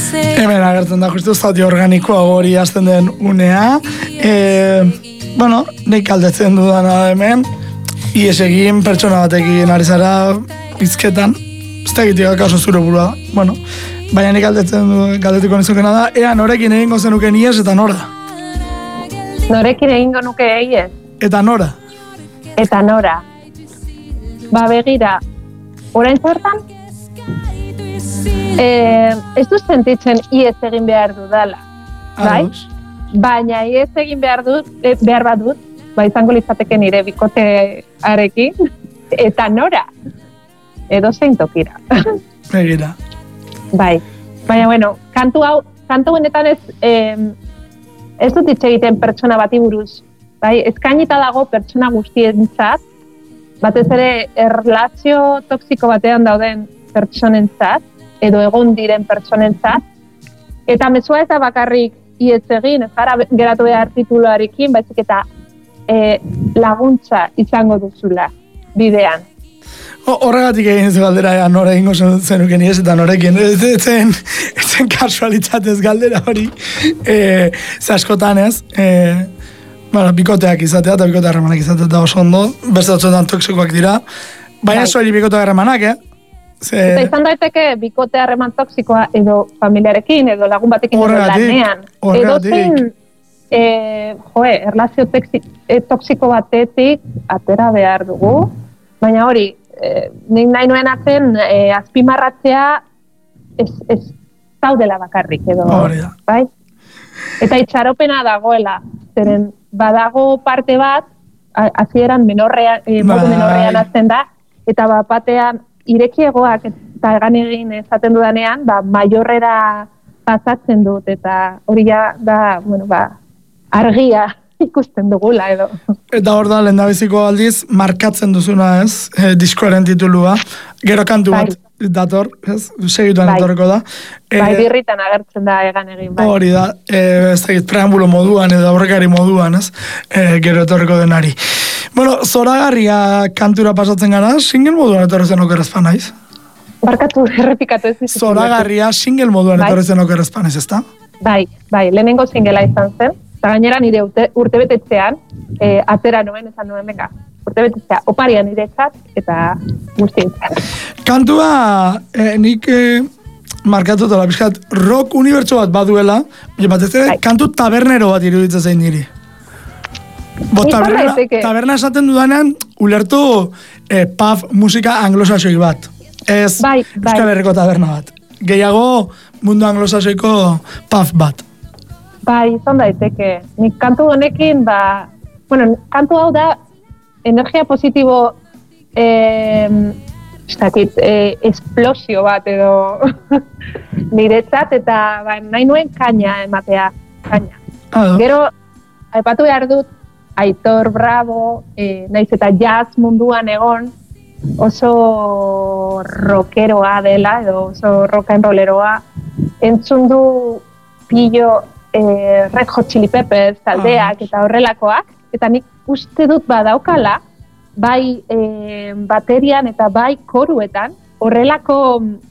Hemen agertzen da justu zati organikoa hori hasten den unea. Bueno, nik aldetzen dudana hemen, ies egin pertsona batekin ari zara bizketan, ez da egitea kaso zure burua. Bueno, baina nik galdetuko nizukena da, ea norekin egingo zenuken ies eta nora? Norekin egingo nuke ies? Eta nora? Eta nora. Ba begira, orain zertan? Ez du sentitzen ies egin behar dudala, bai? Baina ies egin behar bat dut, ba izango litzateke nire bikotearekin, eta nora, edo zein tokira. Begira. Bai, baina bueno, kantu honetan ez dut hitz egiten pertsona bati buruz, bai, eskainita dago pertsona guztientzat, batez ere erlazio toksiko batean dauden pertsonentzat, edo egon diren pertsonentzat, eta mezua ez da bakarrik iez egin, ez gara geratu behar tituluarekin, baizik eta laguntza izango duzula bidean. Horregatik egin zu galdera, nora egingo zenuken iez eta norekin. Etzen kasualitzatez galdera hori, askotan ez, bikoteak izatea eta bikote harremanak izatea da oso ondo, beste batzuetan toksikoak dira, baina soili bikote harremanak, Eta izan daiteke bikote harreman toksikoa edo familiarekin, edo lagun batekin edo lanean. Edo zen, erlazio toksiko batetik atera behar dugu, baina hori, nik nahi nuen atzen azpimarratzea ez zaudela bakarrik edo, bai? Eta itxaropena dagoela, zeren badago parte bat, hasieran modu menorrean azten da, eta batean irekiegoak eta egan egin esaten dudanean, maiorrera pasatzen dut, eta hori da, argia ikusten dugula edo. Eta hor da, lehendabiziko aldiz, markatzen duzuna ez, diskoaren titulua, gero kantu bat dator, ez, segituan etorreko da. Bai, birritan agertzen da egan egin, bai. Hori da, ez da, preambulo moduan edo aurrekari moduan, ez, gero etorreko denari. Bueno, zoragarria kantura pasatzen gara, single moduan etorrezen okerrezpan naiz? Barkatu, errepikatu ez dizu. Zoragarria single moduan etorrezen okerrezpan naiz, ez da? Bai, lehenengo singela izan zen, eta gainera nire urtebetetzean, atera nuen, esan nuen, venga, urtebetetzea oparian niretzat eta guztientzat. Kantua, nik markatuta la pixkat, rock unibertso bat baduela, batez ere, kantu tabernero bat iruditzen zein niri. Taberna esaten dudanean, ulertu pub musika anglosaxoi bat. Ez Euskal Herriko taberna bat. Gehiago mundu anglosaxoiko pub bat. Bai, izan daiteke. Nik kantu honekin, kantu hau da energia positibo esplosio bat edo niretzat, eta nahi nuen kaina ematea. Gero, aipatu behar dut, Aitor Bravo, naiz eta jazz munduan egon, oso rockeroa dela, edo oso rock and rolleroa, entzun du pillo Red Hot Chili Peppers taldeak eta horrelakoak, eta nik uste dut badaukala, bai baterian eta bai koruetan, horrelako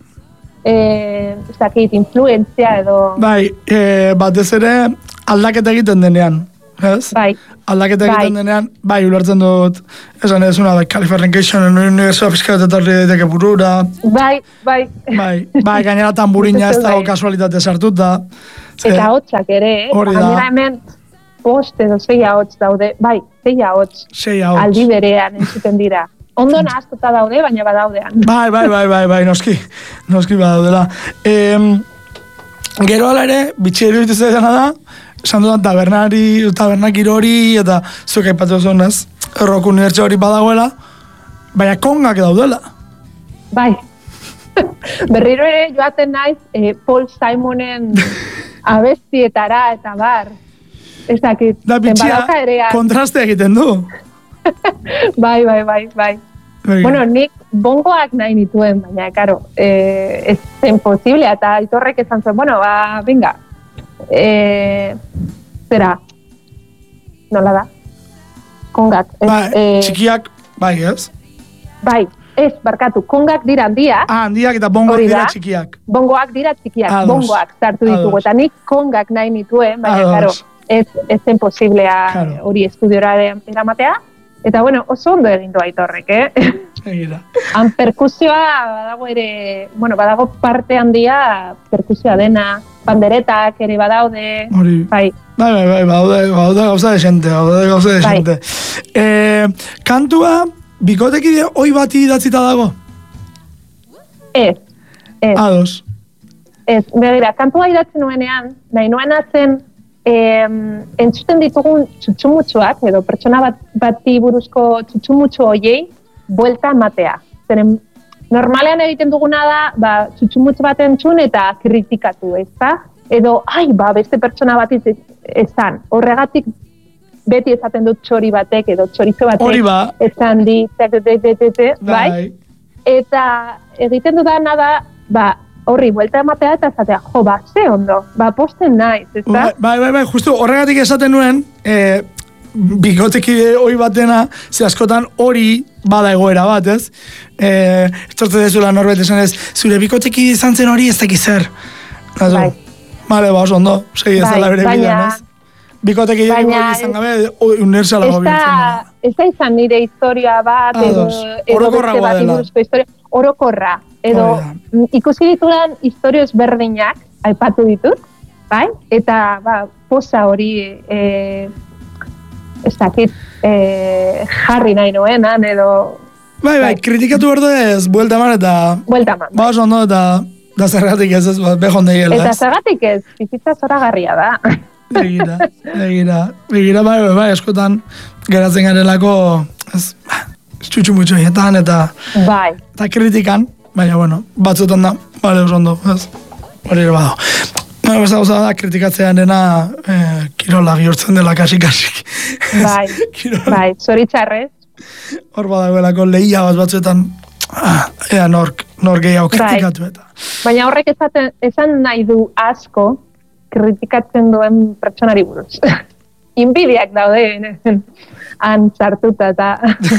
influentzia edo... Bai, batez ere aldaketa egiten denean. Ez? Bai. Aldaketa egiten denean, bai, ulertzen dut, esan edizuna, Californication, unibertsua fiskal eta daiteke burura. Bai. Bai, gainera tamburina ez dago kasualitate sartuta. Eta hotxak ere, gainera hemen 5 edo 6 ahots daude, bai, 6 ahots aldi berean entzuten dira. Ondo nahaztuta daude, baina badaudean. Bai, noski badaudela. Gero ala ere, bitxero dituzte dena da, esan dudan tabernak hori, eta zuek aipatu zonez, rock unibertsio hori badagoela, baina kongak daudela. Bai. Berriro ere joaten naiz Paul Simonen abestietara eta bar. Ez dakit. Da bitxia kontraste egiten du. Bai. Bueno, nik bongoak nahi nituen, baina, karo, ez zen posible, eta Aitorrek esan zuen, venga, zera, nola da? Kongak. Txikiak, bai, ez? Bai, Ez, barkatu, kongak dira handiak. Handiak eta bongoak dira txikiak. Bongoak dira txikiak, bongoak sartu ditugu. Eta nik kongak nahi nituen, baina, karo, ez zen posiblea hori estudiora eramatea. Eta, bueno, oso ondo egin du Aitorrek, Han perkusioa badago ere, bueno, badago parte handia perkusioa dena, banderetak ere badaude. Bai, badaude gauza de xente. Kantua, bikotekide hoi bati idatzita dago? Ez. Ados. Ez, begira, kantua idatzen nuenean, nahi nuena zen, entzuten ditugun txutxumutxoak, edo pertsona bati buruzko txutxumutxo hoiei, buelta ematea. Zeren, normalean egiten duguna da, txutxumutxo bat entzun eta kritikatu, ezta? Edo, beste pertsona bat ezan. Horregatik, beti esaten dut txori batek, edo txorizo batek, ezan di, bai? Eta egiten dudana da, horri, buelta ematea eta esatea, ze ondo, posten naiz, ezta? Bai, justu horregatik esaten nuen, bikotekide hoi batena, ze askotan hori bada egoera bat, ez? Estortze dezula norbet esan ez, zure bikotekide izan zen hori ez dakiz zer. Bai. Bale, oso ondo, segi ez dela bere bidean, ez? Bikotekide hori izan gabe, unibertsalago bihurtzen da. Ez da izan nire historia bat, edo beste bat inguruzko historia, orokorra. Edo ikusi ditudan historio ezberdinak, aipatu ditut, bai? Eta, posa hori, ez dakit, jarri nahi noenan, edo... Bai, kritikatu berdu ez, buelta eman eta... Buelta eman. Oso ondo eta zergatik ez, behon degela. Eta zergatik ez, bizitza zoragarria da. Begira, bai, askotan geratzen garelako, ez, txutxumutxo hietan eta kritikan, baina, bueno, batzutan da, bale, oso ondo, ez, hori ere bado. Beste gauza da, kritikatzean dena kirola bihurtzen dela kasik-kasik. Bai, zoritxarrez. Hor badagoelako lehia batzuetan, ea nor gehiago kritikatu eta. Baina horrek esan nahi du asko kritikatzen duen pertsonari buruz. Inbidiak daude, han sartuta eta...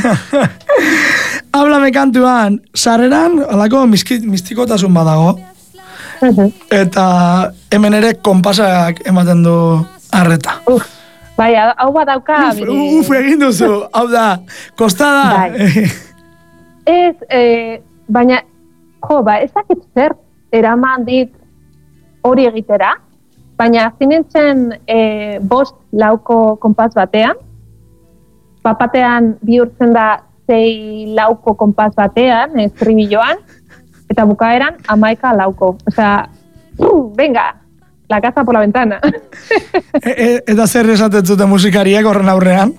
Hablame kantuan, sarreran, alako mistikotasun badago. Eta hemen ere konpasak ematen du arreta. Bai, hau badauka... Egin duzu, hau da, kostada. Ez, baina, ez dakit zer eraman dit hori egitera, baina zinintzen 5-lauko konpas batean, batean bihurtzen da 6-lauko konpas batean, estribilloan, eta bukaeran 11-lauko. Osea, venga, la casa por la ventana. Eta zer esaten zuten musikariek horren aurrean?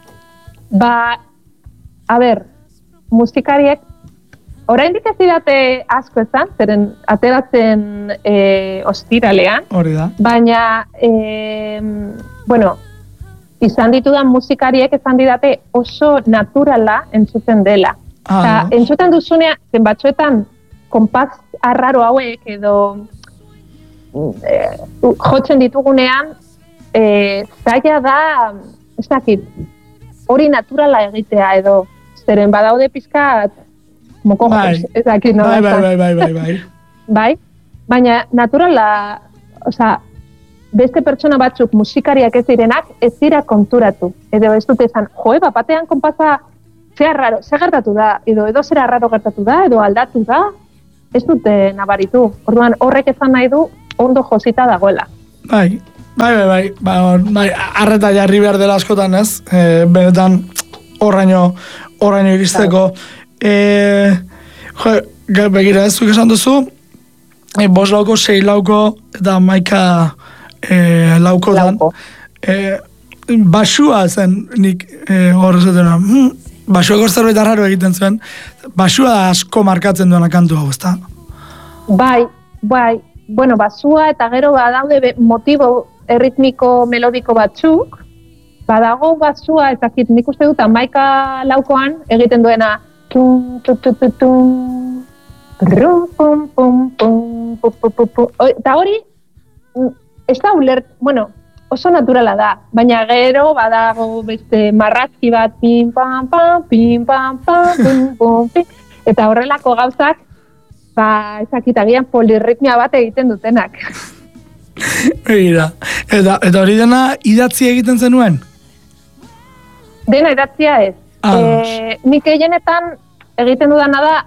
A ber, musikariek, oraindik ez didate asko ezan, zeren ateratzen ostiralean. Hori da. Baina, bueno, izan ditudan musikariek esan didate oso naturala entzuten dela. Entzuten duzunean, zen batzuetan, konpaz arraro hauek edo jotzen ditugunean, zaila da, ez dakit, hori naturala egitea edo, zeren badaude pizkat mokojos, ez dakit, no? Bai. Bai, baina naturala, oza, beste pertsona batzuk musikariak ez direnak, ez dira konturatu. Edo ez dute esan, batean konpaza, ze gertatu da, edo zera arraro gertatu da, edo aldatu da, ez dute nabaritu. Orduan, horrek esan nahi du, ondo josita dagoela. Bai, arreta jarri behar dela askotan, ez? Benetan, horraino iristeko. Begira, ez duk esan duzu, 5 lauko, 6 lauko, eta 11 lauko dan. Basua zen, nik horrezaten, basuak zerbait arraro egiten zuen, basua da asko markatzen duena kantu hau, ezta? Bai, bueno, basua eta gero badaude motibo erritmiko melodiko batzuk, badago basua, eta nik uste dut 11 laukoan egiten duena eta hori ez da ulert, bueno, oso naturala da, baina gero badago beste marrazki bat pim pam pam, pim pam pam, pim pum pim, Eta horrelako gauzak, ezakitagian polirritmia bat egiten dutenak. Begira, eta hori dena idatzi egiten zenuen? Dena idatzia ez. Nik gehienetan egiten dudana da,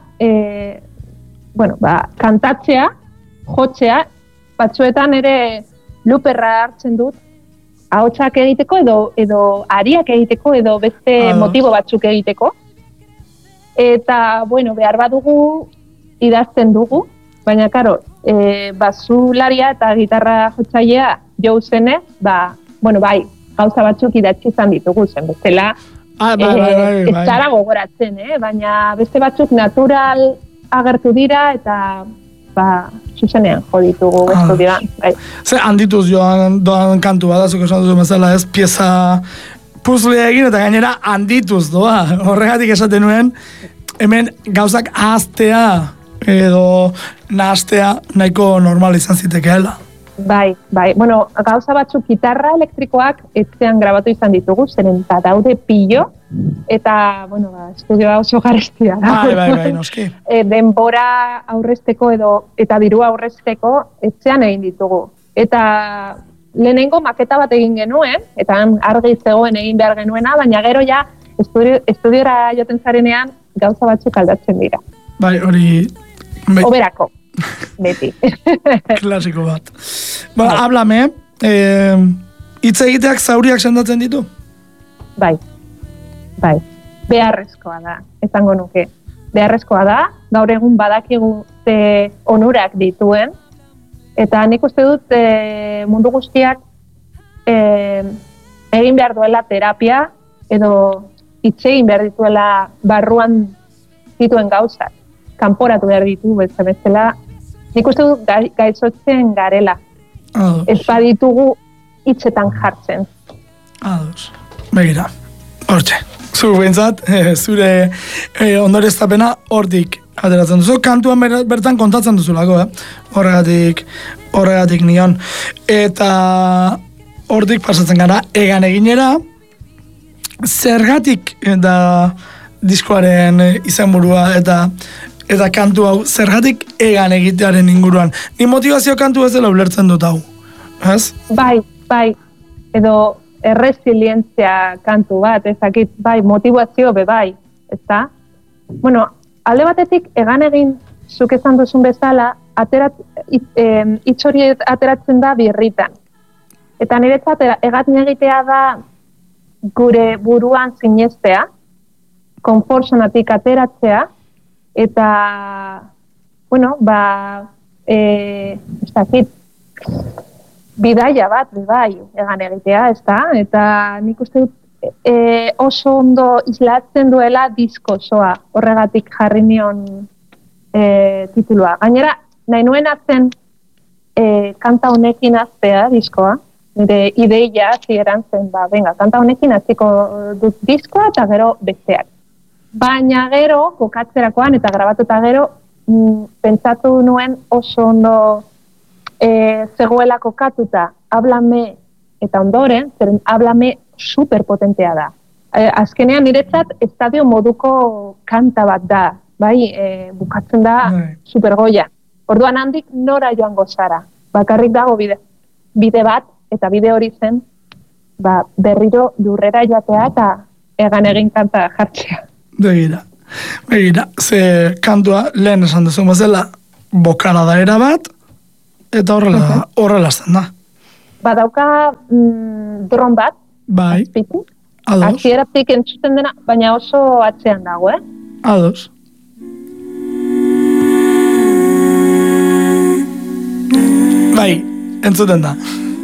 kantatzea, jotzea, batzuetan ere luperra hartzen dut, ahotsak egiteko edo ariak egiteko edo beste motibo batzuk egiteko. Eta, behar badugu idazten dugu, baina, karo, basularia eta gitarra jotzailea jo zenez, bai, gauza batzuk idatzi izan ditugu zen, bestela, ez zara gogoratzen, baina beste batzuk natural agertu dira eta, zuzenean jo ditugu estudioan. Ze handituz joan doan kantu bat, azuk esan duzu bezala ez, pieza puzlea egin eta gainera handituz doa. Horregatik esaten nuen, hemen gauzak ahaztea edo nahastea nahiko normal izan zitekeela. Bai. Gauza batzuk gitarra elektrikoak etxean grabatu izan ditugu, zeren eta daude pilo, eta, estudioa oso garestia da. Bai, noski. Denbora aurrezteko eta dirua aurrezteko etxean egin ditugu. Eta lehenengo maketa bat egin genuen, eta argi zegoen egin behar genuena, baina gero ja estudiora joten zarenean gauza batzuk aldatzen dira. Bai, hori... Oberako. Beti. Klasiko bat. Hablame, hitz egiteak zauriak sendatzen ditu? Bai. Beharrezkoa da, esango nuke. Beharrezkoa da, gaur egun badakigu onurak dituen, eta nik uste dut mundu guztiak egin behar duela terapia, edo hitz egin behar dituela barruan dituen gauzak. Kanporatu behar ditu, bezala, nik uste dut gaitzotzen garela. Ez baditugu hitzetan jartzen. Begira, hortxe. Zuk behintzat, zure ondoreztapena hortik ateratzen duzu. Kantuan bertan kontatzen duzulako, horregatik nion. Eta hortik pasatzen gara, egan eginera, zergatik da diskoaren izenburua eta kantu hau, zergatik egan egitearen inguruan. Ni motivazio kantu ez dela ulertzen dut hau, ez? Bai, edo erresilientzia kantu bat, ezakit, bai, motivazio bai, ezta? Alde batetik egan egin zuk esan duzun bezala, hitz hori ateratzen da birritan. Eta niretzat egan egitea da gure buruan sinestea, konfortzonatik ateratzea, eta, ez dakit, bidaia bat, bai, egan egitea, ez da? Eta nik uste dut oso ondo islatzen duela disko osoa, horregatik jarri nion titulua. Gainera, nahi nuen atzen kanta honekin aztea diskoa, nire ideia zieran zen, kanta honekin aziko dut diskoa eta gero besteak. Baina gero, kokatzerakoan eta grabatuta gero, pentsatu nuen oso ondo zegoela kokatuta Háblame eta ondoren, zeren Háblame superpotentea da. Azkenean niretzat estadio moduko kanta bat da, bai, bukatzen da supergoia. Orduan handik nora joango zara. Bakarrik dago bide bat, eta bide hori zen, berriro lurrera joatea eta egan egin kanta jartzea. Begira, ze kantua lehen esan duzun bezala bokala da erabat, eta horrela zen da. Badauka dron bat, bai, ados. Hasieratik entzuten dena, baina oso atzean dago, Ados. Bai, entzuten da.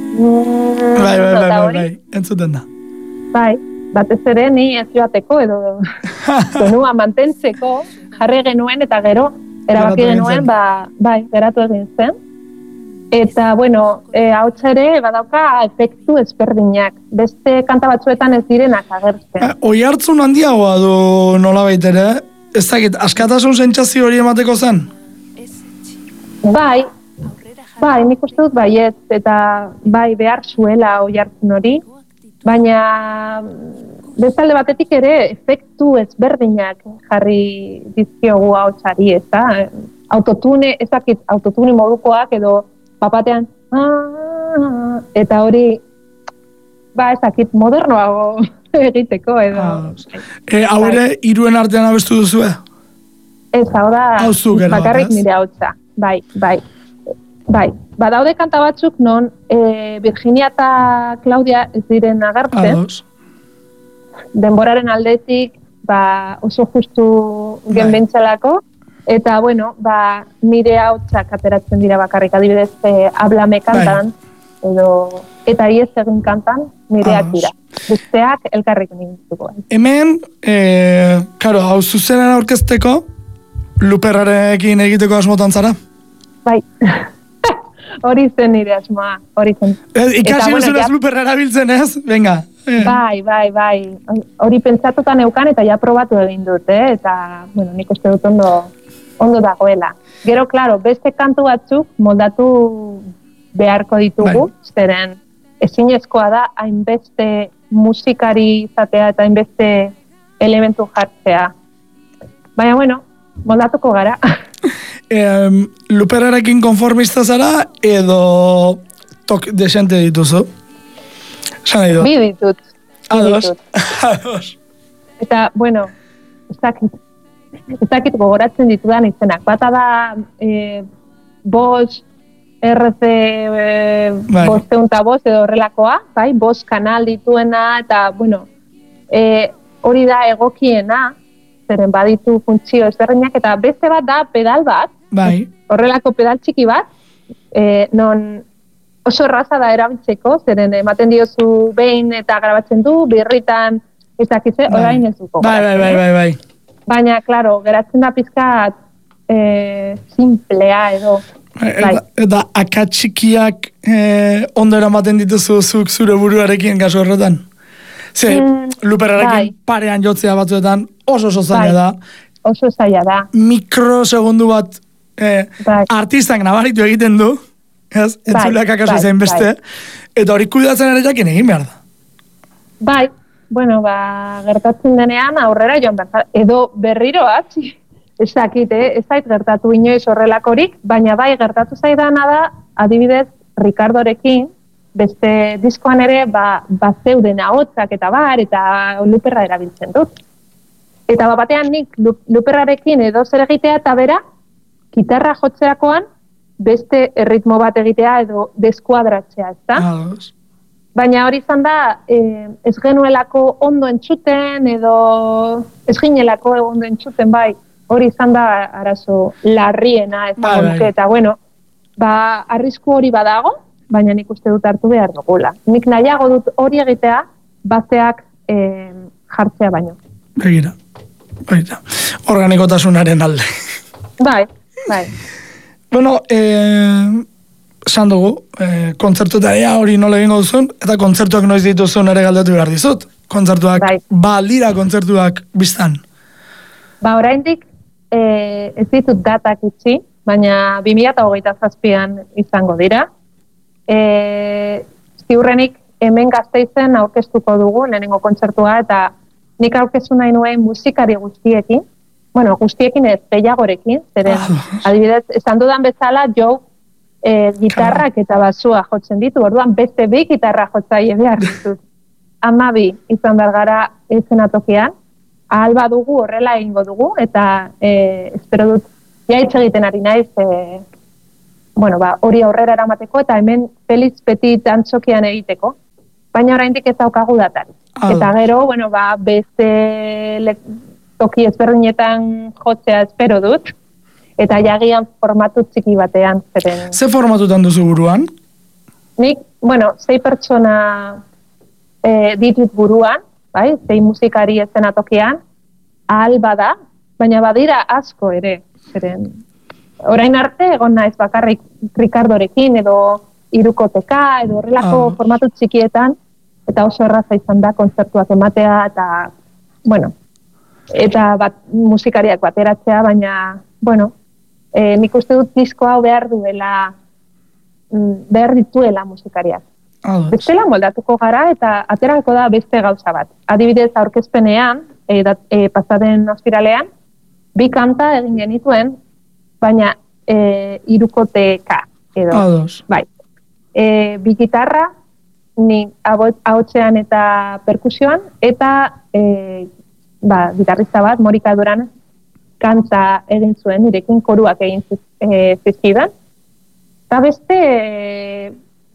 Bai, entzuten da. Bai, batez ere ni ez joateko edo tonua mantentzeko jarri genuen eta gero erabaki genuen, geratu egin zen. Eta, ahotsa ere badauka efektu ezberdinak. Beste kanta batzuetan ez direnak agertzen. Oi hartzun handiagoa du nolabait ere? Ez dakit, askatasun sentsazio hori emateko zen? Bai, nik uste dut baiet, eta behar zuela oi hartzun hori, baina Bestalde batetik ere, efektu ezberdinak jarri dizkiogu ahotsari, ez da? Autotune, ezakit, autotune modukoak edo papatean, eta hori, ezakit, modernoago egiteko, edo. Hau ere, hiruen artean abestu duzu, Ez, hau da, bakarrik nire ahotsa. Bai. Badaude kanta batzuk non Virginia eta Claudia ez diren agertzen. Denboraren aldetik oso justu genbentsalako. Eta, bueno, nire ahotsak ateratzen dira bakarrik. Adibidez, Hablame kantan, eta iez egin kantan, nireak dira. Besteak elkarrik nintuko. Hemen, hau zuzenen aurkezteko, Luperrarekin egiteko asmotan zara? Bai. Hori zen nire asmoa, hori zen. Ikasi duzunez Luperra erabiltzen ez? Venga. Bai. Hori pentsatutan eukan eta ja probatu egin dut, eta, bueno, nik uste dut ondo dagoela. Gero, klaro, beste kantu batzuk moldatu beharko ditugu, zeren ezinezkoa da hainbeste musikari izatea eta hainbeste elementu jartzea. Baina, bueno, moldatuko gara. Luperrarekin konformista zara edo desente dituzu? Bi ditut. Ados. Eta, bueno, ez dakit gogoratzen ditudan izenak. Bata da Bosch, RC bosteunta bost edo horrelakoa, Bosch kanal dituena, eta, bueno, hori da egokiena, zeren baditu funtzio ezberdinak, eta beste bat da pedal bat, horrelako pedal txiki bat, non oso erraza da erabiltzeko, zeren ematen diozu behin eta grabatzen du, birritan ezakitze, orain ez duko. Bai. Baina, klaro, geratzen da pizkat simplea edo. Eta akatxikiak ondo eramaten dituzu zuk zure buruarekin kasu horretan? Luperrarekin parean jotzea batzuetan oso zaila da. Oso zaila da. Mikrosegundu bat artistak nabaritu egiten du, entzuleak akaso zen beste, eta hori kuidatzen ere jakin egin behar da. Bai, bueno, gertatzen denean aurrera joan behar, edo berriro atzi, ez dakit, ez zait gertatu inoiz horrelakorik, baina bai gertatu zaidana da, adibidez, Ricardorekin, beste diskoan ere, zeuden ahotsak eta Luperra erabiltzen dut. Eta batean nik Luperrarekin edo zer egitea eta bera, gitarra jotzerakoan, beste erritmo bat egitea edo deskuadratzea, ez da? Baina hori izan da, ez genuelako ondo entzuten edo ez ginelako ondo entzuten, hori izan da arazo larriena, eta bueno, arrisku hori badago, baina nik uste dut hartu behar dugula. Nik nahiago dut hori egitea, bateak jartzea baino. Begira, organikotasunaren alde. Bai. Bueno, esan dugu, kontzertuetaria hori nola egingo duzun, eta kontzertuak noiz dituzun ere galdetu behar dizut. Kontzertuak, dira kontzertuak biztan? Oraindik ez ditut datak itxi, baina 2027an izango dira. Ziurrenik hemen Gasteizen aurkeztuko dugu lehenengo kontzertua, eta nik aurkeztu nahi nuen musikari guztiekin, guztiekin ez gehiagorekin, zeren adibidez, esan dudan bezala Joe gitarrak eta basua jotzen ditu, orduan beste bi gitarra jotzaile behar ditut. 12 izan behar gara eszenatokian, ahal badugu horrela egingo dugu, eta espero dut jaitz egiten ari naiz, hori aurrera eramateko, eta hemen Feliz Petit antzokian egiteko, baina oraindik ez daukagu datarik. Eta gero, beste toki ezberdinetan jotzea espero dut, eta jagian formatu txiki batean. Ze formatutan duzu buruan? Nik, 6 pertsona ditut buruan, 6 musikari eszenatokian, ahal bada, baina badira asko ere. Orain arte, egon naiz bakarrik Ricardorekin, edo irukoteka, edo horrelako formatu txikietan, eta oso erraza izan da kontzertuak ematea, eta musikariak bateratzea, baina, nik uste dut disko hau behar dituela musikariak. Bestela moldatuko gara eta aterako da beste gauza bat. Adibidez, aurkezpenean, pasaden ostiralean, 2 kanta egin genituen, baina irukoteka edo. Ados. Bai. 2 gitarra, ni ahotsean eta perkusioan, eta gitarrista bat, Morika Duran, kanta egin zuen, nirekin koruak egin zizkidan. Eta beste,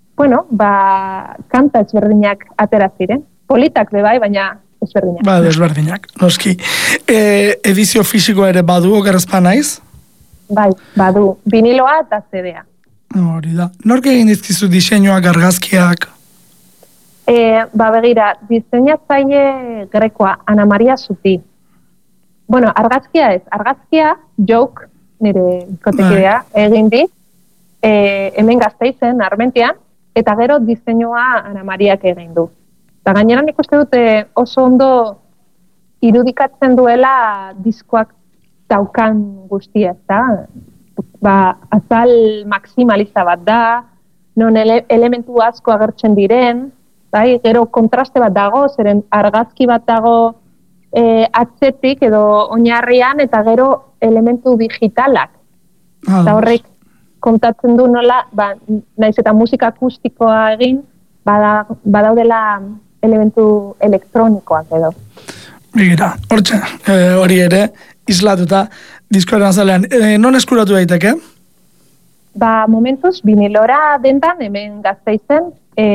kanta ezberdinak atera ziren. Politak bai, baina ezberdinak. Ezberdinak, noski. Edizio fisiko ere badu, okerazpa naiz? Bai, badu. Viniloa eta CD-a. Hori da. Nork egin dizkizu diseinuak, argazkiak? Begira, diseinatzaile grekoa, Ana Maria Zuti. Bueno, argazkia Joke, nire bikotekidea, egin dit, hemen Gasteizen, Armentian, eta gero diseinua Ana Mariak egin du. Eta gainera nik uste dute oso ondo irudikatzen duela diskoak daukan guztia, ezta? Azal maximalista bat da, non elementu asko agertzen diren, bai, gero kontraste bat dago, zeren argazki bat dago atzetik edo oinarrian, eta gero elementu digitalak. Eta horrek kontatzen du nola, naiz eta musika akustikoa egin, badaudela elementu elektronikoak edo. Begira, hori ere, islatuta, diskoaren azalean. Non eskuratu daiteke? Momentuz, vinilora dendan, hemen Gasteizen,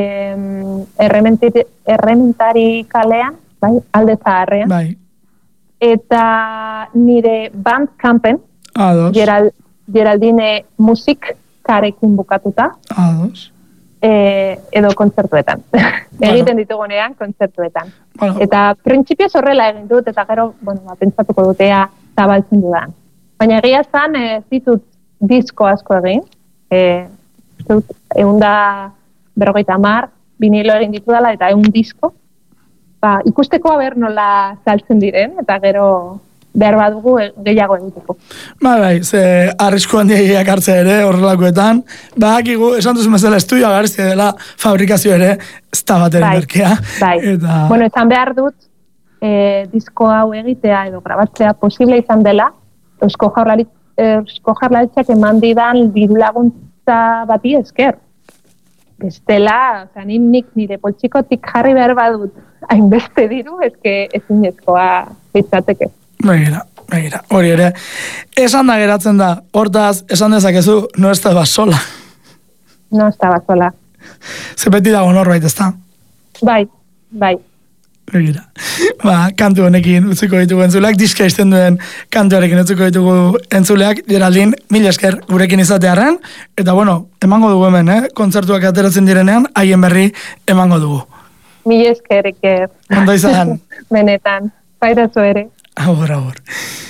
errementari kalean, bai, alde zaharrean. Bai. Eta nire Bandcampen, Geraldine Musik karekin bukatuta. Ados. Edo kontzertuetan. Egiten ditugunean kontzertuetan. Eta printzipioz horrela egin dut, eta gero, pentsatuko dutea zabaltzen dudan. Baina egia zan, ez ditut disko asko egin. 150 vinilo egin ditu dela, eta 1 disko. Ikusteko aber nola saltzen diren, eta gero behar badugu gehiago egiteko. Ze arrisko handiak hartzea ere horrelakoetan, esan duzu bezala estudioa garzia dela fabrikazio ere ez da bat ere merkea. Bueno, esan behar dut, disko hau egitea edo grabatzea posible izan dela, Eusko Jaurlaritzak eman didan diru laguntza bati esker. Bestela, nik nire poltsikotik jarri behar badut hainbeste diru, ezinezkoa litzateke. Begira, hori ere. Esan da geratzen da, hortaz, esan dezakezu, no estaba sola. No estaba sola. Ze beti dago norbait, ezta? Bai. Begira. Kantu honekin utziko ditugu entzuleak, diska izten duen kantuarekin utziko ditugu entzuleak, Geraldin, mila esker gurekin izatearren, eta emango dugu hemen, kontzertuak ateratzen direnean, haien berri emango dugu. Mila esker. Ondo izan. Benetan, pairazu ere. Agur.